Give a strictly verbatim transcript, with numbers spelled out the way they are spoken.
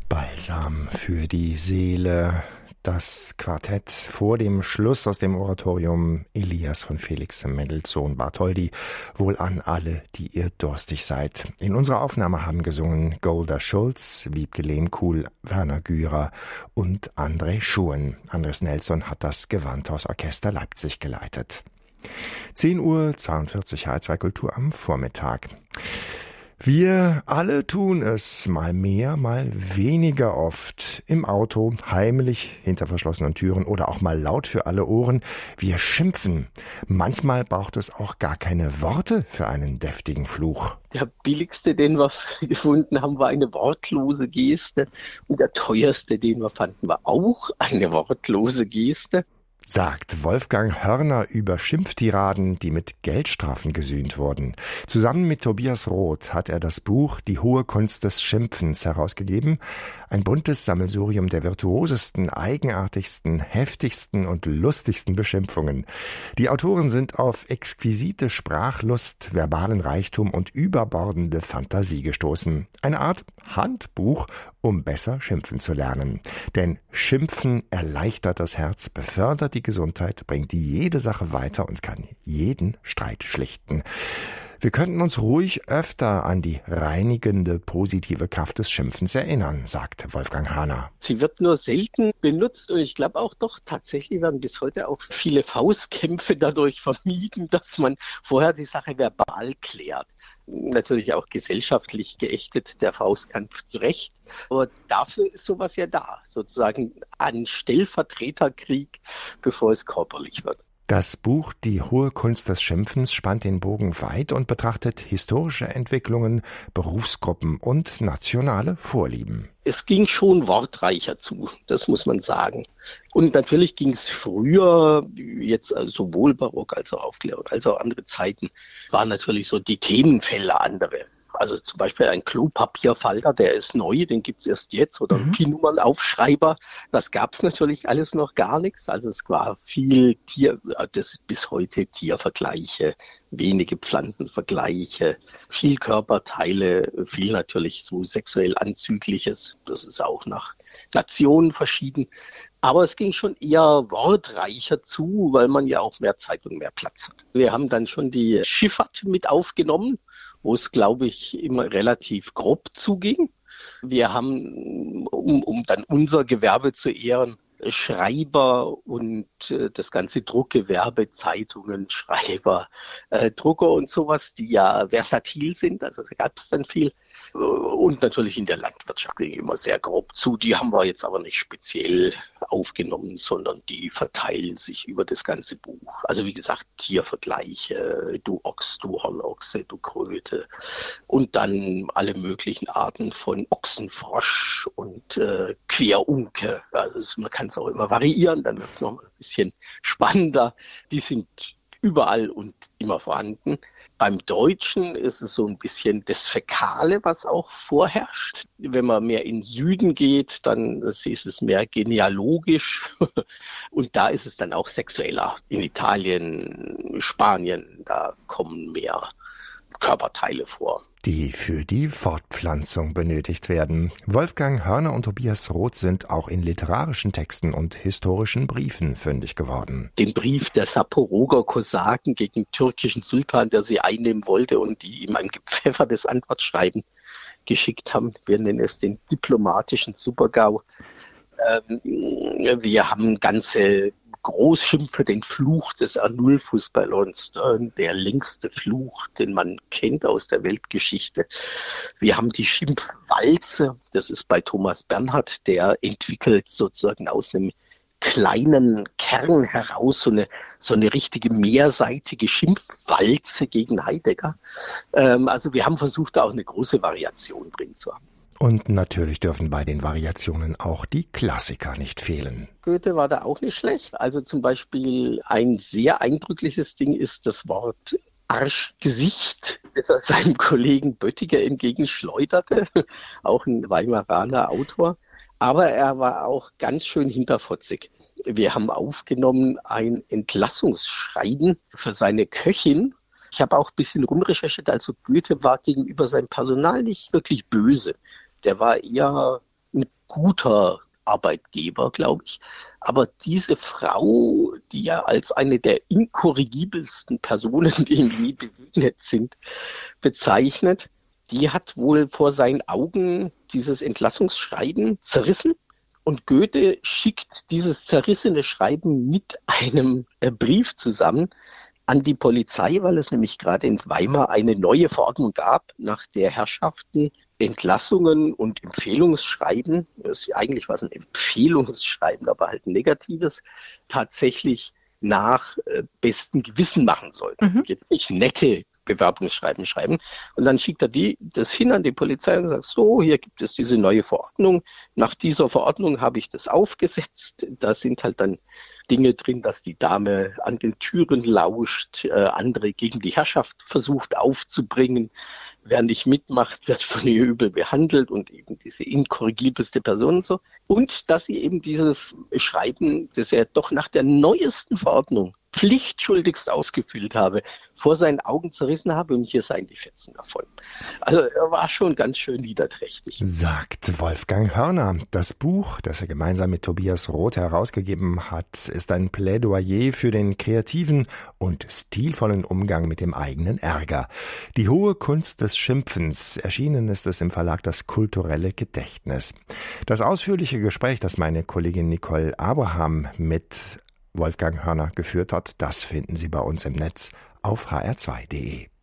Balsam für die Seele. Das Quartett vor dem Schluss aus dem Oratorium Elias von Felix Mendelssohn Bartholdy. Wohl an alle, die ihr durstig seid. In unserer Aufnahme haben gesungen Golda Schulz, Wiebke Lehmkuhl, Werner Gürer und André Schuhen. Andres Nelson hat das Gewandhausorchester Leipzig geleitet. zehn Uhr zweiundvierzig H zwei Kultur am Vormittag. Wir alle tun es, mal mehr, mal weniger oft. Im Auto, heimlich, hinter verschlossenen Türen oder auch mal laut für alle Ohren. Wir schimpfen. Manchmal braucht es auch gar keine Worte für einen deftigen Fluch. Der billigste, den wir gefunden haben, war eine wortlose Geste. Und der teuerste, den wir fanden, war auch eine wortlose Geste. Sagt Wolfgang Hörner über Schimpftiraden, die mit Geldstrafen gesühnt wurden. Zusammen mit Tobias Roth hat er das Buch Die hohe Kunst des Schimpfens herausgegeben. Ein buntes Sammelsurium der virtuosesten, eigenartigsten, heftigsten und lustigsten Beschimpfungen. Die Autoren sind auf exquisite Sprachlust, verbalen Reichtum und überbordende Fantasie gestoßen. Eine Art Handbuch, um besser schimpfen zu lernen. Denn Schimpfen erleichtert das Herz, befördert die Gesundheit, bringt jede Sache weiter und kann jeden Streit schlichten. Wir könnten uns ruhig öfter an die reinigende, positive Kraft des Schimpfens erinnern, sagt Wolfgang Hörner. Sie wird nur selten benutzt und ich glaube auch doch, tatsächlich werden bis heute auch viele Faustkämpfe dadurch vermieden, dass man vorher die Sache verbal klärt. Natürlich auch gesellschaftlich geächtet, der Faustkampf zu Recht. Aber dafür ist sowas ja da, sozusagen ein Stellvertreterkrieg, bevor es körperlich wird. Das Buch Die hohe Kunst des Schimpfens spannt den Bogen weit und betrachtet historische Entwicklungen, Berufsgruppen und nationale Vorlieben. Es ging schon wortreicher zu, das muss man sagen. Und natürlich ging es früher, jetzt sowohl Barock als auch Aufklärung, als auch andere Zeiten, waren natürlich so die Themenfelder andere. Also zum Beispiel ein Klopapierfalter, der ist neu, den gibt's erst jetzt, oder ein P Nummern-Aufschreiber, das gab's natürlich alles noch gar nichts. Also es war viel Tier, das bis heute Tiervergleiche, wenige Pflanzenvergleiche, viel Körperteile, viel natürlich so sexuell Anzügliches. Das ist auch nach Nationen verschieden. Aber es ging schon eher wortreicher zu, weil man ja auch mehr Zeit und mehr Platz hat. Wir haben dann schon die Schifffahrt mit aufgenommen, wo es, glaube ich, immer relativ grob zuging. Wir haben, um, um dann unser Gewerbe zu ehren, Schreiber und äh, das ganze Druckgewerbe, Zeitungen, Schreiber, äh, Drucker und sowas, die ja versatil sind, also da gab es dann viel. Und natürlich in der Landwirtschaft ging immer sehr grob zu. Die haben wir jetzt aber nicht speziell aufgenommen, sondern die verteilen sich über das ganze Buch. Also wie gesagt, Tiervergleiche, du Ochs, du Hornochse, du Kröte und dann alle möglichen Arten von Ochsenfrosch und äh, Querunke. Also man kann es auch immer variieren, dann wird es noch ein bisschen spannender. Die sind überall und immer vorhanden. Beim Deutschen ist es so ein bisschen das Fäkale, was auch vorherrscht. Wenn man mehr in den Süden geht, dann ist es mehr genealogisch und da ist es dann auch sexueller. In Italien, Spanien, da kommen mehr Körperteile vor, die für die Fortpflanzung benötigt werden. Wolfgang Hörner und Tobias Roth sind auch in literarischen Texten und historischen Briefen fündig geworden. Den Brief der Saporoger Kosaken gegen den türkischen Sultan, der sie einnehmen wollte und die ihm ein gepfeffertes Antwortschreiben geschickt haben. Wir nennen es den diplomatischen Super-GAU. Ähm, wir haben ganze Großschimpfe, den Fluch des Arnulfus-Ballons, der längste Fluch, den man kennt aus der Weltgeschichte. Wir haben die Schimpfwalze, das ist bei Thomas Bernhard, der entwickelt sozusagen aus einem kleinen Kern heraus so eine, so eine richtige mehrseitige Schimpfwalze gegen Heidegger. Ähm, also wir haben versucht, da auch eine große Variation drin zu haben. Und natürlich dürfen bei den Variationen auch die Klassiker nicht fehlen. Goethe war da auch nicht schlecht. Also zum Beispiel ein sehr eindrückliches Ding ist das Wort Arschgesicht, das er seinem Kollegen Böttiger entgegenschleuderte, auch ein Weimaraner Autor. Aber er war auch ganz schön hinterfotzig. Wir haben aufgenommen ein Entlassungsschreiben für seine Köchin. Ich habe auch ein bisschen rumrecherchiert, also Goethe war gegenüber seinem Personal nicht wirklich böse. Der war eher ein guter Arbeitgeber, glaube ich. Aber diese Frau, die ja als eine der inkorrigibelsten Personen, die ihm nie begegnet sind, bezeichnet, die hat wohl vor seinen Augen dieses Entlassungsschreiben zerrissen. Und Goethe schickt dieses zerrissene Schreiben mit einem Brief zusammen an die Polizei, weil es nämlich gerade in Weimar eine neue Verordnung gab, nach der Herrschaften Entlassungen und Empfehlungsschreiben, das ist eigentlich was ein Empfehlungsschreiben, aber halt ein negatives, tatsächlich nach äh, bestem Gewissen machen sollten. Mhm. Jetzt nicht nette Bewerbungsschreiben schreiben. Und dann schickt er die, das hin an die Polizei und sagt, so, hier gibt es diese neue Verordnung. Nach dieser Verordnung habe ich das aufgesetzt. Da sind halt dann Dinge drin, dass die Dame an den Türen lauscht, äh, andere gegen die Herrschaft versucht aufzubringen. Wer nicht mitmacht, wird von ihr übel behandelt und eben diese inkorrigibelste Person und so. Und dass sie eben dieses Schreiben, das er doch nach der neuesten Verordnung pflichtschuldigst ausgefüllt habe, vor seinen Augen zerrissen habe und hier seien die Fetzen davon. Also er war schon ganz schön niederträchtig. Sagt Wolfgang Hörner. Das Buch, das er gemeinsam mit Tobias Roth herausgegeben hat, ist ein Plädoyer für den kreativen und stilvollen Umgang mit dem eigenen Ärger. Die hohe Kunst des Schimpfens. Erschienen ist es im Verlag Das kulturelle Gedächtnis. Das ausführliche Gespräch, das meine Kollegin Nicole Abraham mit Wolfgang Hörner geführt hat, das finden Sie bei uns im Netz auf h r zwei punkt d e.